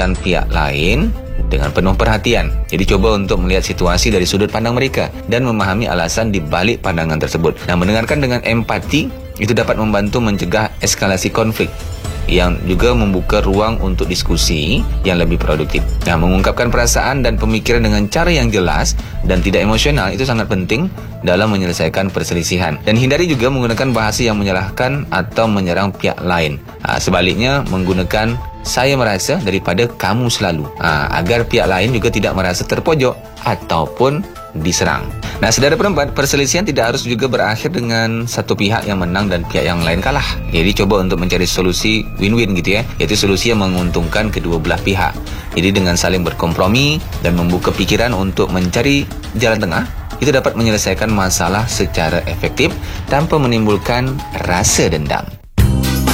mendengarkan pihak lain dengan penuh perhatian. Jadi coba untuk melihat situasi dari sudut pandang mereka dan memahami alasan di balik pandangan tersebut. Nah, mendengarkan dengan empati itu dapat membantu mencegah eskalasi konflik yang juga membuka ruang untuk diskusi yang lebih produktif. Nah, mengungkapkan perasaan dan pemikiran dengan cara yang jelas dan tidak emosional itu sangat penting dalam menyelesaikan perselisihan. Dan hindari juga menggunakan bahasa yang menyalahkan atau menyerang pihak lain. Sebaliknya, menggunakan saya merasa daripada kamu selalu, agar pihak lain juga tidak merasa terpojok ataupun diserang. Nah, saudara perempat, perselisihan tidak harus juga berakhir dengan satu pihak yang menang dan pihak yang lain kalah. Jadi coba untuk mencari solusi win-win gitu ya, yaitu solusi yang menguntungkan kedua belah pihak. Jadi dengan saling berkompromi dan membuka pikiran untuk mencari jalan tengah, itu dapat menyelesaikan masalah secara efektif tanpa menimbulkan rasa dendam.